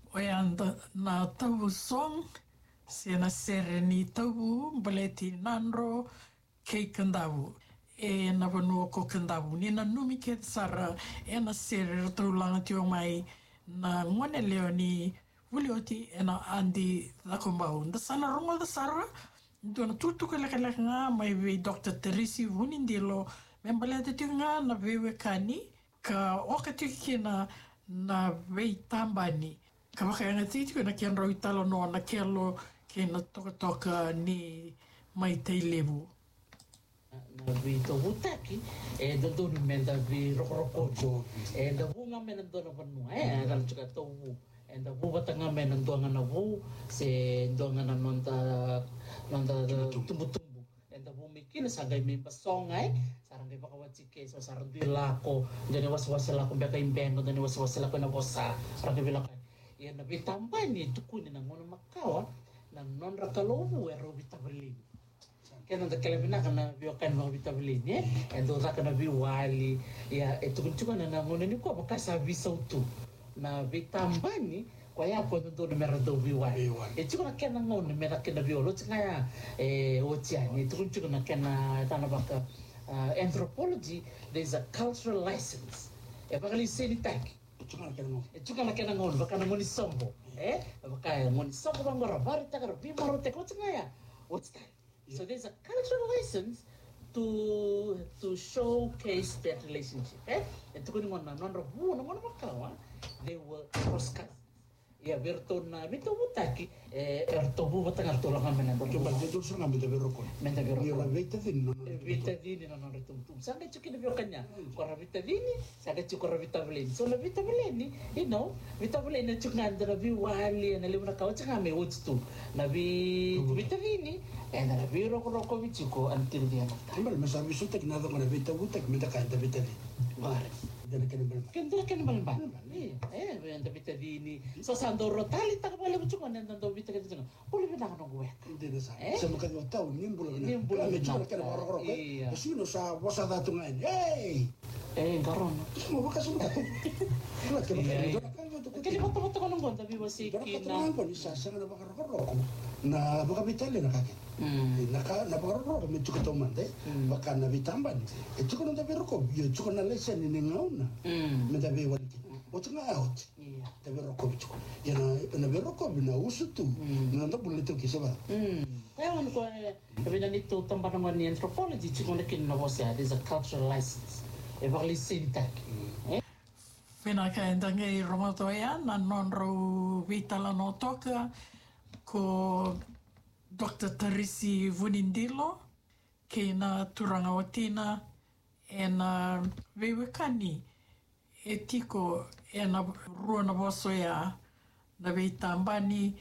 Oianda na tau song, se na sere ni tau, baleti nanro, kei kandawu. E na vanua ko kandawu. Ni na numi ke sara, e na sere ratu langa tio mai, na ngone leo ni wulioti, e na andi lakumbau. Nda sana rongo da sara, ndu na tutuka leka nga, mai wei Dr. Teresi Vunindilo, membalete tio nga na wewe kani, ka oka tio kina na wei tambani. Ka whakaanga titi na kia rau talo noa na kia lo ke na toka ni mai tei levu. Na vi to hutaki e da donu me da vi rokoroko e da vunga me na dona vanua e ran chuka to vu e da vu batanga me na donga na vu se donga na nonta tumbu e da vu me kina sagai me pasonga e sarang de bakawati ke so sarang di lako jane was lako beka imbengo jane was lako na bosa sarang de lako e na vitamba ni tukuni na ngono makawa na non rakalovu e robita berlin kena da kelebina kana biokan mo vitabelini endo da kana biwali ya etukunchuka na ngone ni ko bakasa visautu na vitambani kwa ya ko ndo merado biwali etukunchuka kena ngone merakena biolo tsaya otiani etukunchuka na kena tana baka anthropology there's a cultural license e bakali senitaki etukunchuka na kena ngone bakana ngoni sombo bakaya ngoni sombo ngora barita kara bimaro te ko tsaya otsai. So there's a cultural license to showcase that relationship. And to go on another they were cross cousins. Ya bertona mito butaki ertobu batang artolangan menando. Coba itu sudah ngambil dari rokok. Menda berokok. Dia rabita dini. Rabita dini nono retum. Sangat cukup dibiokannya. Kau rabita dini, sangat cukup rabita beleni. So rabita beleni, you know, rabita beleni cukup ngandra biwali, nali mana kau cakap me tu. Nabi rabita dini, nabi rokok bicuko until dia mati. Ambal masa bisu tak nado mana rabita butak, minta kan rabita dini. Baris. Kendo kan balban. Anda bita dini. So sando rotali tak boleh bucungan dan do bita kan bucungan. Boleh bina kan gue. Tidak sah. Sama kan tahu nimbul. Nimbul. Kami cuma kan orang-orang. Iya. Sino sa wasa datungan. Hey. Karon. Mau buka semua. Kelas Kini foto-foto kan nunggu tapi masih kina. Kan bisa sangat bakar rokok. Na buka bitali na kakek. Na bakar rokok mencuk teman deh. Bahkan nabi tamban. Itu kan tapi rokok. Ya cukup na lesen ini ngauna. Mentabi wali. Otu ngaut. Iya. Tapi rokok cukup. Ya na rokok bina usutu. Na tak boleh tu kisah. Kaya man ko tapi nito tampan naman ni anthropology cukup lekin na bosya. There's a cultural license. Evaluate syntax. Whena ka endangi rongotoea na nonro vitala no toka ko Dr. Teresi Vunindilo ke na turanga o tina e na wewekani e tiko e na rua na bosoea na veitambani